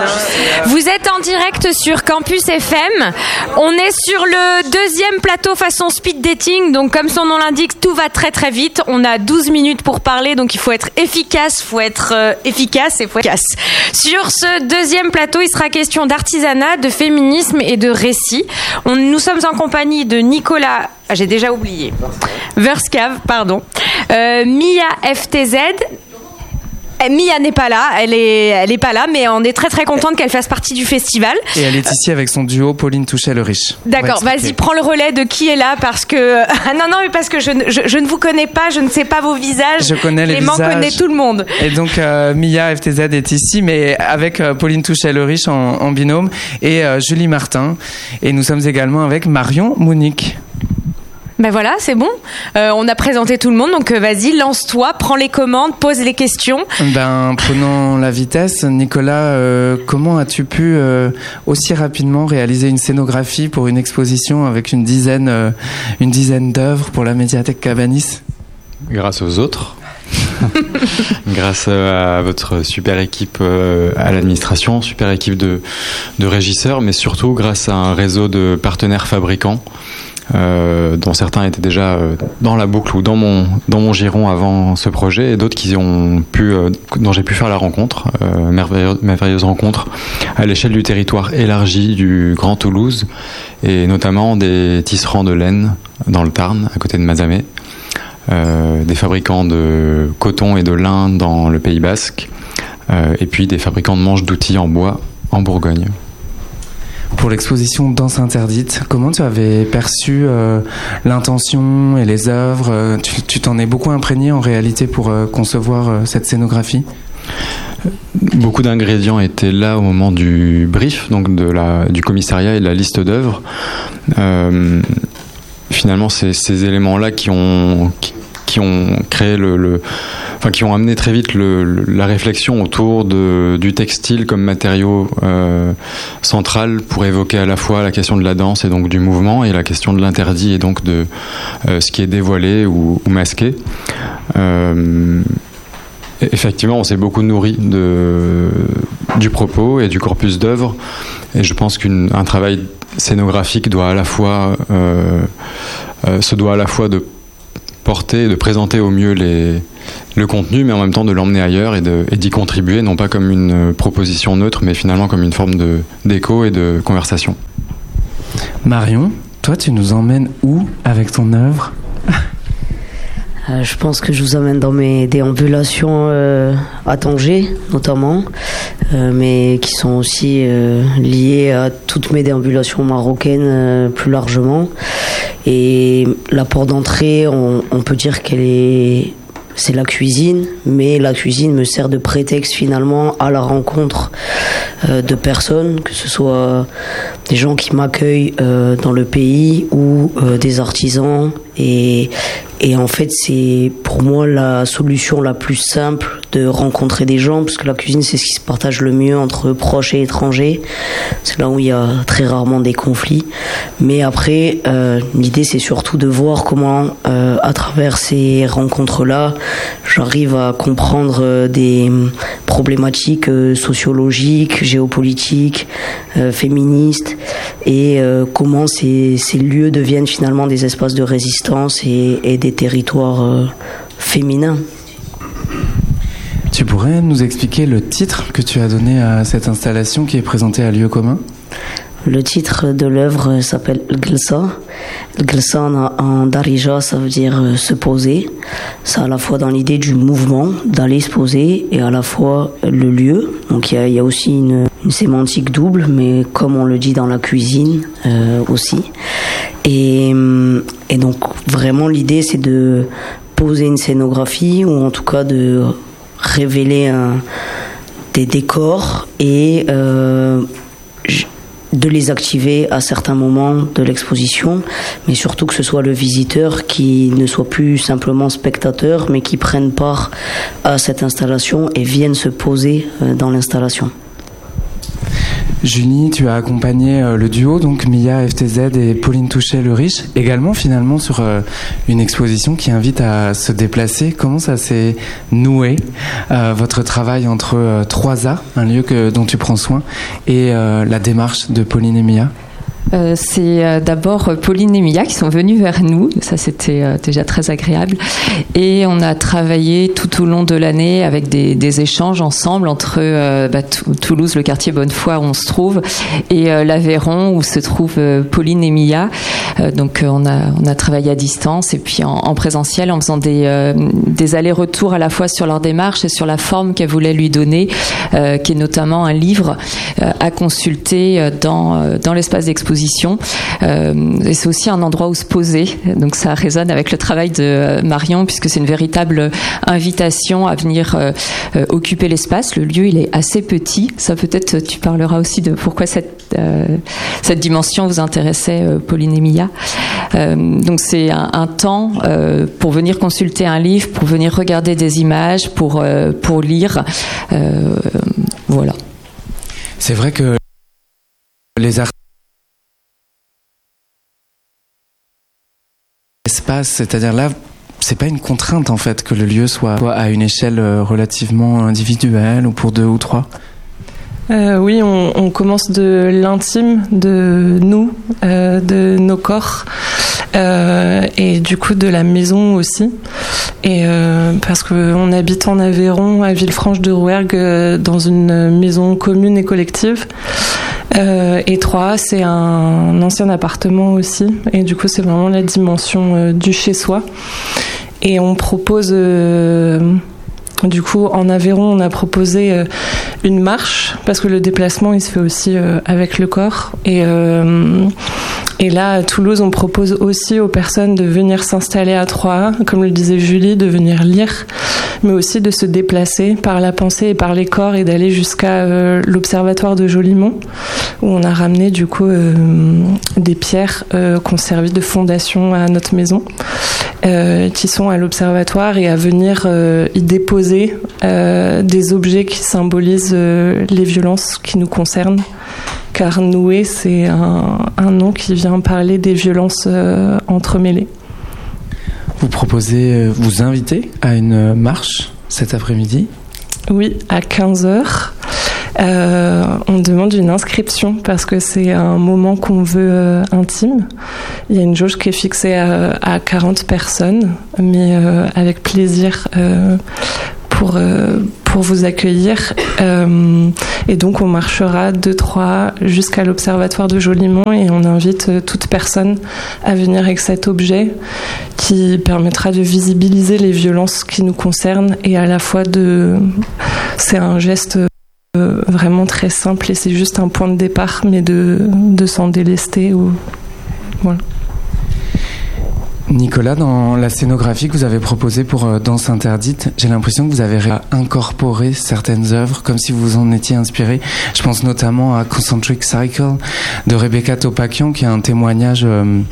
Vous êtes en direct sur Campus FM. On est sur le deuxième plateau façon speed dating. Donc, comme son nom l'indique, tout va très très vite. On a 12 minutes pour parler. Donc, il faut être efficace. Sur ce deuxième plateau, il sera question d'artisanat, de féminisme et de récit. Nous sommes en compagnie de Nicolas... j'ai déjà oublié. Verscave, pardon. Mia FTZ... Mia n'est pas là, elle est pas là, mais on est très très contente qu'elle fasse partie du festival. Et elle est ici avec son duo Pauline Touchet-Le-Riche. D'accord, vas-y, prends le relais de qui est là parce que mais parce que je ne vous connais pas, je ne sais pas vos visages. Je connais les visages. Clément connaît tout le monde. Et donc Mia FTZ est ici, mais avec Pauline Touchet-Le-Riche en binôme et Julie Martin. Et nous sommes également avec Marion Mounique. Ben voilà, c'est bon. On a présenté tout le monde, donc vas-y, lance-toi, prends les commandes, pose les questions. Prenons la vitesse. Nicolas, comment as-tu pu aussi rapidement réaliser une scénographie pour une exposition avec une dizaine d'œuvres pour la médiathèque Cabanis ? Grâce aux autres. Grâce à votre super équipe à l'administration, super équipe de régisseurs, mais surtout grâce à un réseau de partenaires fabricants. Dont certains étaient déjà dans la boucle ou dans mon giron avant ce projet, et d'autres dont j'ai pu faire la rencontre, merveilleuse rencontre à l'échelle du territoire élargi du Grand Toulouse, et notamment des tisserands de laine dans le Tarn, à côté de Mazamet, des fabricants de coton et de lin dans le Pays Basque, et puis des fabricants de manches d'outils en bois en Bourgogne. Pour l'exposition Danse interdite, comment tu avais perçu l'intention et les œuvres ? Tu t'en es beaucoup imprégné en réalité pour concevoir cette scénographie ? Beaucoup d'ingrédients étaient là au moment du brief, donc du commissariat et de la liste d'œuvres. Finalement, c'est ces éléments-là qui ont créé qui ont amené très vite la réflexion autour du textile comme matériau central pour évoquer à la fois la question de la danse et donc du mouvement, et la question de l'interdit et donc de ce qui est dévoilé ou masqué. Effectivement, on s'est beaucoup nourri du propos et du corpus d'œuvres, et je pense qu'un travail scénographique doit à la fois de porter, de présenter au mieux le contenu, mais en même temps de l'emmener ailleurs et d'y contribuer, non pas comme une proposition neutre, mais finalement comme une forme d'écho et de conversation. Marion, toi tu nous emmènes où avec ton œuvre ? Je pense que je vous emmène dans mes déambulations à Tanger, notamment, mais qui sont aussi liées à toutes mes déambulations marocaines plus largement. Et la porte d'entrée, on peut dire c'est la cuisine, mais la cuisine me sert de prétexte finalement à la rencontre de personnes, que ce soit des gens qui m'accueillent dans le pays ou des artisans, et en fait c'est pour moi la solution la plus simple de rencontrer des gens, parce que la cuisine c'est ce qui se partage le mieux entre proches et étrangers, c'est là où il y a très rarement des conflits, mais après l'idée c'est surtout de voir comment à travers ces rencontres là j'arrive à comprendre des problématiques sociologiques, géopolitiques, féministes, et comment ces lieux deviennent finalement des espaces de résistance et des territoires féminins. Tu pourrais nous expliquer le titre que tu as donné à cette installation qui est présentée à lieu commun ? Le titre de l'œuvre s'appelle Lgelsa. Lgelsa en darija, ça veut dire se poser. C'est à la fois dans l'idée du mouvement, d'aller se poser, et à la fois le lieu. Donc il y a aussi une sémantique double, mais comme on le dit dans la cuisine aussi. Et donc vraiment l'idée c'est de poser une scénographie, ou en tout cas de révéler des décors et de les activer à certains moments de l'exposition, mais surtout que ce soit le visiteur qui ne soit plus simplement spectateur, mais qui prenne part à cette installation et vienne se poser dans l'installation. Julie, tu as accompagné le duo, donc Mia FTZ et Pauline Touchet-Le Riche, également finalement sur une exposition qui invite à se déplacer. Comment ça s'est noué, votre travail entre 3A, un lieu dont tu prends soin, et la démarche de Pauline et Mia? C'est d'abord Pauline et Mia qui sont venues vers nous. Ça, c'était déjà très agréable. Et on a travaillé tout au long de l'année avec des échanges ensemble entre Toulouse, le quartier Bonnefoy où on se trouve, et l'Aveyron où se trouvent Pauline et Mia. Donc on a travaillé à distance et puis en présentiel en faisant des allers-retours à la fois sur leur démarche et sur la forme qu'elles voulaient lui donner, qui est notamment un livre à consulter dans l'espace d'exposition. Et c'est aussi un endroit où se poser. Donc ça résonne avec le travail de Marion puisque c'est une véritable invitation à venir occuper l'espace. Le lieu, il est assez petit. Ça peut-être, tu parleras aussi de pourquoi cette dimension vous intéressait, Pauline et Mia. Donc c'est un temps pour venir consulter un livre, pour venir regarder des images, pour lire. Voilà. C'est vrai que les artistes espace, c'est-à-dire là, c'est pas une contrainte en fait que le lieu soit à une échelle relativement individuelle ou pour 2 ou 3. Oui, on commence de l'intime de nous, de nos corps, et du coup de la maison aussi. Et parce qu'on habite en Aveyron, à Villefranche-de-Rouergue, dans une maison commune et collective. Et 3A, c'est un ancien appartement aussi. Et du coup, c'est vraiment la dimension du chez-soi. Et on propose... Du coup, en Aveyron, on a proposé une marche, parce que le déplacement, il se fait aussi avec le corps. Et là, à Toulouse, on propose aussi aux personnes de venir s'installer à 3A, comme le disait Julie, de venir lire, mais aussi de se déplacer par la pensée et par les corps et d'aller jusqu'à l'Observatoire de Jolimont, où on a ramené du coup des pierres qui ont servi de fondation à notre maison, qui sont à l'Observatoire, et à venir y déposer des objets qui symbolisent les violences qui nous concernent. Car Noué, c'est un nom qui vient parler des violences entremêlées. Vous invitez à une marche cet après-midi? Oui, à 15h. On demande une inscription parce que c'est un moment qu'on veut intime. Il y a une jauge qui est fixée à 40 personnes, mais avec plaisir pour vous accueillir. Et donc on marchera 2-3 jusqu'à l'Observatoire de Jolimont, et on invite toute personne à venir avec cet objet qui permettra de visibiliser les violences qui nous concernent, et à la fois c'est un geste vraiment très simple, et c'est juste un point de départ, mais de s'en délester. Voilà. Nicolas, dans la scénographie que vous avez proposée pour Danse interdite, j'ai l'impression que vous avez incorporé certaines œuvres comme si vous en étiez inspiré. Je pense notamment à Concentric Cycle de Rebecca Topakian, qui est un témoignage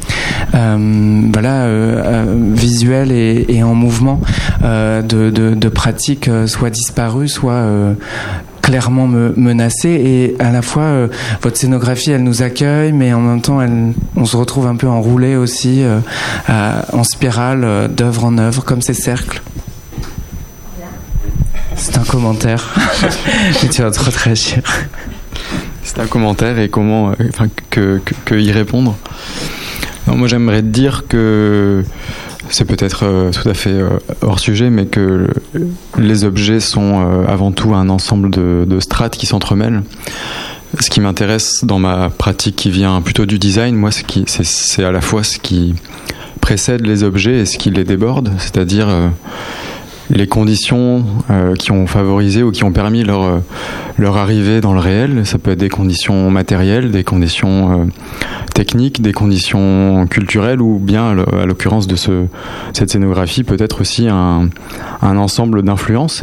visuel et en mouvement de pratiques soit disparues, soit clairement menacée, et à la fois votre scénographie elle nous accueille, mais en même temps on se retrouve un peu enroulé aussi en spirale d'œuvre en œuvre, comme ces cercles. C'est un commentaire. Mais tu vas te réagir. C'est un commentaire, et comment que y répondre. Non, moi j'aimerais te dire que c'est peut-être tout à fait hors sujet, mais que les objets sont avant tout un ensemble de strates qui s'entremêlent. Ce qui m'intéresse dans ma pratique qui vient plutôt du design, moi, c'est à la fois ce qui précède les objets et ce qui les déborde, c'est-à-dire les conditions qui ont favorisé ou qui ont permis leur arrivée dans le réel. Ça peut être des conditions matérielles, des conditions techniques, des conditions culturelles, ou bien, à l'occurrence de cette scénographie, peut-être aussi un ensemble d'influences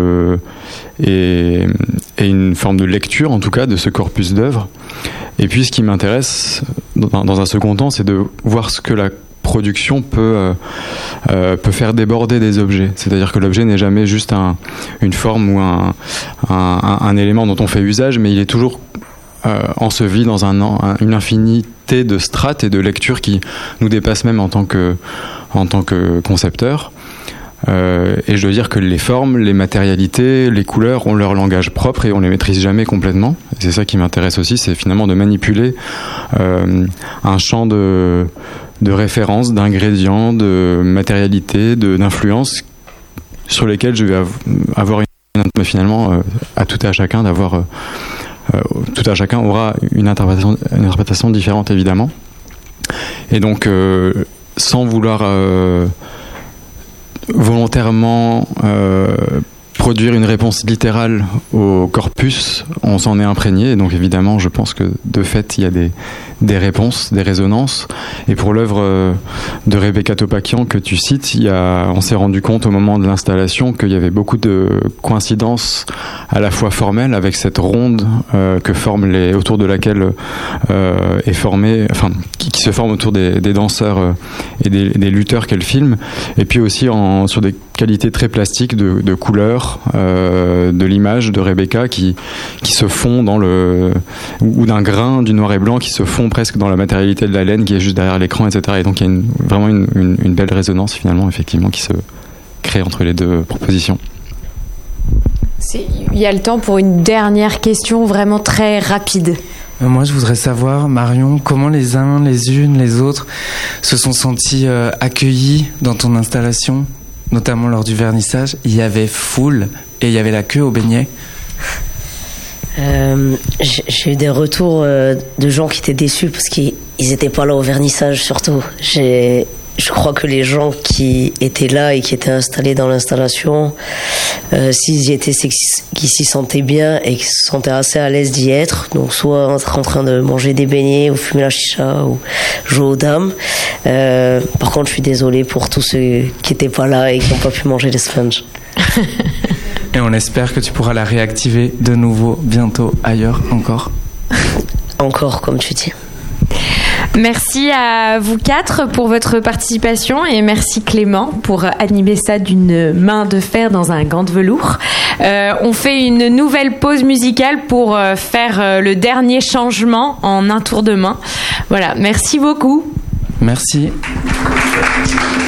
et une forme de lecture, en tout cas, de ce corpus d'œuvres. Et puis, ce qui m'intéresse, dans un second temps, c'est de voir ce que la production peut faire déborder des objets. C'est-à-dire que l'objet n'est jamais juste une forme ou un élément dont on fait usage, mais il est toujours ensevelis dans une infinité de strates et de lectures qui nous dépassent même en tant que concepteurs. Et je dois dire que les formes, les matérialités, les couleurs ont leur langage propre et on les maîtrise jamais complètement. Et c'est ça qui m'intéresse aussi, c'est finalement de manipuler un champ de références, d'ingrédients, de matérialités, d'influences sur lesquels je vais avoir mais finalement à tout à chacun d'avoir tout à chacun aura une interprétation différente évidemment. Et donc sans vouloir volontairement produire une réponse littérale au corpus, on s'en est imprégné, et donc évidemment je pense que de fait il y a des réponses, des résonances, et pour l'œuvre de Rebecca Topakian que tu cites, on s'est rendu compte au moment de l'installation qu'il y avait beaucoup de coïncidences à la fois formelles avec cette ronde que forme autour de laquelle est formée, enfin qui se forme autour des danseurs et des lutteurs qu'elle filme, et puis aussi sur des qualités très plastiques de couleurs de l'image de Rebecca qui se fond ou d'un grain du noir et blanc qui se fond presque dans la matérialité de la laine qui est juste derrière l'écran, etc. Et donc il y a vraiment une belle résonance finalement effectivement qui se crée entre les deux propositions. Il y a le temps pour une dernière question vraiment très rapide. Moi, je voudrais savoir, Marion, comment les uns, les unes, les autres se sont sentis accueillis dans ton installation, notamment lors du vernissage. Il y avait foule et il y avait la queue au beignet. J'ai eu des retours de gens qui étaient déçus parce qu'ils n'étaient pas là au vernissage surtout. Je crois que les gens qui étaient là et qui étaient installés dans l'installation, qui s'y sentaient bien et qui se sentaient assez à l'aise d'y être, donc soit en train de manger des beignets ou fumer la chicha ou jouer aux dames. Par contre, je suis désolée pour tous ceux qui n'étaient pas là et qui n'ont pas pu manger les sponges. Et on espère que tu pourras la réactiver de nouveau bientôt ailleurs encore. Encore, comme tu dis. Merci à vous quatre pour votre participation et merci Clément pour animer ça d'une main de fer dans un gant de velours. On fait une nouvelle pause musicale pour faire le dernier changement en un tour de main. Voilà, merci beaucoup. Merci.